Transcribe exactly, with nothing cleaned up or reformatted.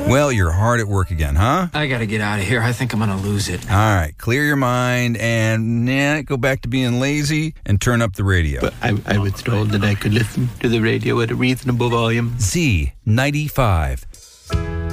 Well, you're hard at work again, huh? I gotta get out of here. I think I'm gonna lose it. All right, clear your mind and nah, go back to being lazy and turn up the radio. But I, I was told that I could listen to the radio at a reasonable volume. Z ninety-five.